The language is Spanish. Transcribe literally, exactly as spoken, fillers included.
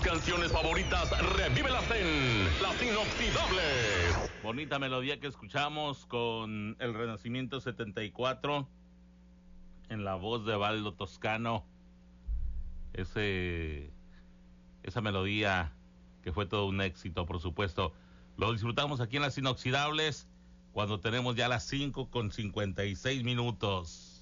canciones favoritas, revívelas en Las Inoxidables. Bonita melodía que escuchamos con el Renacimiento setenta y cuatro en la voz de Baldo Toscano. Ese, esa melodía que fue todo un éxito, por supuesto. Lo disfrutamos aquí en Las Inoxidables cuando tenemos ya las cinco con cincuenta y seis minutos.